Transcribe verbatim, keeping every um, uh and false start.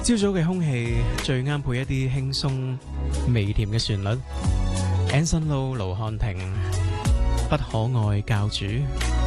朝早嘅空氣最啱配一啲輕鬆微甜嘅旋律。Anson Lo、盧瀚霆，不可愛教主。